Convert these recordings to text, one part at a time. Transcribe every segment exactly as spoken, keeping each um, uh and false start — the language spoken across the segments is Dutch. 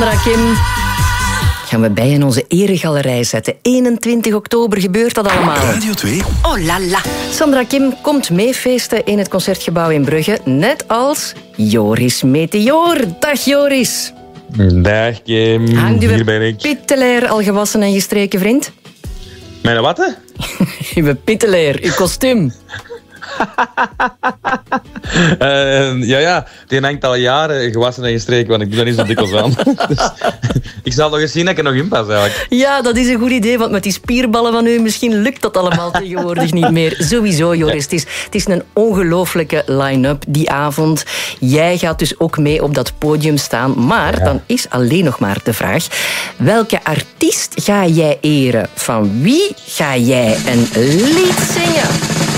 Sandra Kim. Gaan we bij in onze eregalerij zetten. eenentwintig oktober gebeurt dat allemaal. Radio twee. Oh la la. Sandra Kim komt meefeesten in het Concertgebouw in Brugge. Net als Joris Meteor. Dag Joris. Dag Kim, Hangt hier uw ben ik. pitteleer al gewassen en gestreken, vriend? Mijn wat? hè? Uw pitteleer, uw kostuum. uh, ja, ja, die hangt al jaren gewassen en gestreken, want ik doe dat niet zo dikwijls aan. Dus, ik zal nog eens zien dat ik er nog in pas eigenlijk. Ja, dat is een goed idee, want met die spierballen van u misschien lukt dat allemaal tegenwoordig niet meer. Sowieso, Joris. Het is, het is een ongelooflijke line-up die avond. Jij gaat dus ook mee op dat podium staan. Maar ja. Dan is alleen nog maar de vraag, welke artiest ga jij eren? Van wie ga jij een lied zingen?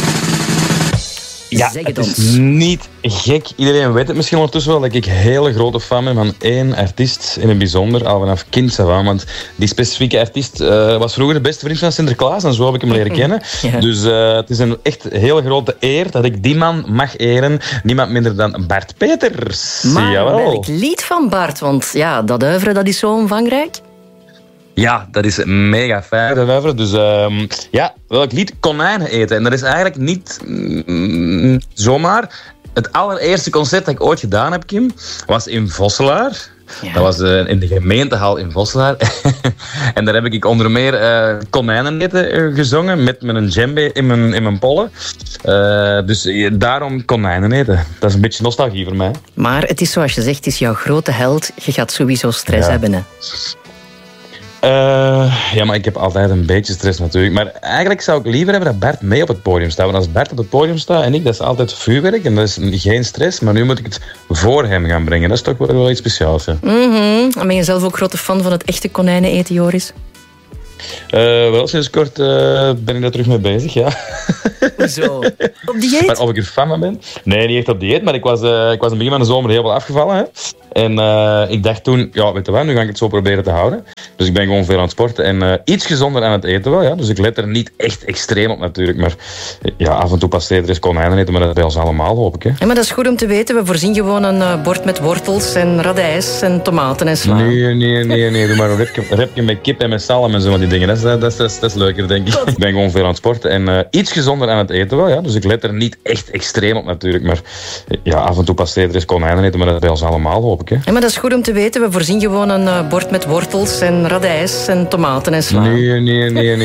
Ja, zeg het, het is ons. niet gek. Iedereen weet het misschien ondertussen wel dat ik een hele grote fan ben van één artiest in het bijzonder, al vanaf kind af aan. Want die specifieke artiest uh, was vroeger de beste vriend van Sinterklaas en zo heb ik hem leren kennen. Ja. Dus uh, het is een echt hele grote eer dat ik die man mag eren. Niemand minder dan Bart Peters. Maar Jawel. welk lied van Bart? Want ja, dat oeuvre dat is zo omvangrijk. Ja, dat is mega fijn, dat oeuvre. Dus um, ja, welk lied? Konijnen eten. En dat is eigenlijk niet mm, zomaar. Het allereerste concert dat ik ooit gedaan heb, Kim, was in Vosselaar. Ja. Dat was uh, in de gemeentehal in Vosselaar. En daar heb ik onder meer uh, konijnen eten uh, gezongen met mijn djembe in mijn, in mijn pollen. Uh, dus uh, daarom konijnen eten. Dat is een beetje nostalgie voor mij. Maar het is zoals je zegt, het is jouw grote held. Je gaat sowieso stress ja. hebben, hè? Uh, ja, maar ik heb altijd een beetje stress natuurlijk. Maar eigenlijk zou ik liever hebben dat Bart mee op het podium staat. Want als Bart op het podium staat en ik, dat is altijd vuurwerk en dat is geen stress. Maar nu moet ik het voor hem gaan brengen. Dat is toch wel, wel iets speciaals. Hè? Mm-hmm. En ben je zelf ook grote fan van het echte konijnen eten, Joris? Uh, wel, sinds kort uh, ben ik daar terug mee bezig, ja. Hoezo? Op dieet? Maar of ik er fan van ben? Nee, niet echt op dieet, maar ik was, uh, ik was in het begin van de zomer heel veel afgevallen. Hè. En uh, ik dacht toen, ja, weet je wat, nu ga ik het zo proberen te houden. Dus ik ben gewoon veel aan het sporten en uh, iets gezonder aan het eten wel, ja. Dus ik let er niet echt extreem op natuurlijk, maar ja, af en toe passeert er eens konijnen eten, maar dat bij ons allemaal, hoop ik. Hè. Ja, maar dat is goed om te weten. We voorzien gewoon een uh, bord met wortels en radijs en tomaten en sla. Nee, nee, nee, nee. Doe maar een repje, repje met kip en met salm en zo van die dingen. Dat is, dat is, dat is, dat is leuker, denk ik. Ik ben gewoon veel aan het sporten en uh, iets gezonder aan het eten wel, ja. Dus ik let er niet echt extreem op natuurlijk, maar ja, af en toe passeert er eens konijnen eten, maar dat is bij ons allemaal, hoop ik. Hè. Ja, maar dat is goed om te weten. We voorzien gewoon een uh, bord met wortels en radijs en tomaten en sla. Nee, nee, nee, nee.